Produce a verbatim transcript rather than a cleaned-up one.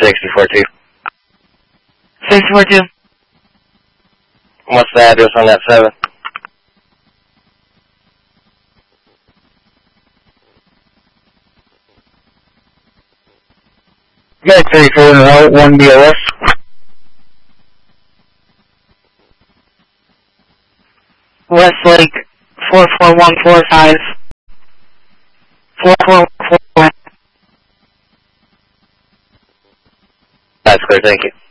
sixty-four two. sixty-four two. What's the address on that seven? Med thirty-four one B L S. Westlake four four one four five. four four one four. That's clear, thank you.